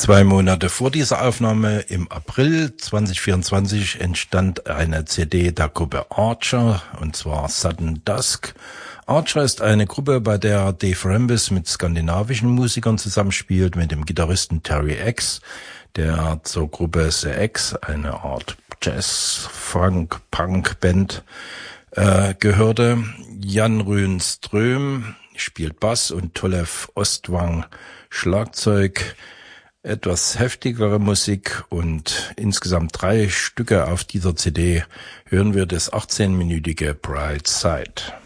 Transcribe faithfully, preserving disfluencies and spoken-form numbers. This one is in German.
Zwei Monate vor dieser Aufnahme, im April zwanzig vierundzwanzig, entstand eine C D der Gruppe Archer, und zwar Sudden Dusk. Archer ist eine Gruppe, bei der Dave Rambis mit skandinavischen Musikern zusammenspielt, mit dem Gitarristen Terry X, der zur Gruppe The X, eine Art Jazz-Funk-Punk-Band, äh, gehörte. Jan Rühnström spielt Bass und Tolev Ostvang Schlagzeug. Etwas heftigere Musik, und insgesamt drei Stücke auf dieser C D hören wir das achtzehnminütige Bright Side.